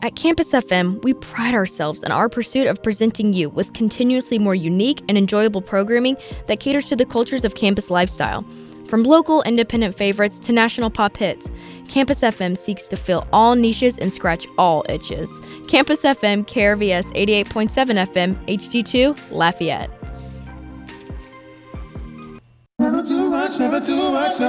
At Campus FM, we pride ourselves in our pursuit of presenting you with continuously more unique and enjoyable programming that caters to the cultures of campus lifestyle. From local independent favorites to national pop hits, Campus FM seeks to fill all niches and scratch all itches. Campus FM, KRVS 88.7 FM, HD2, Lafayette. Never too much, never too much, never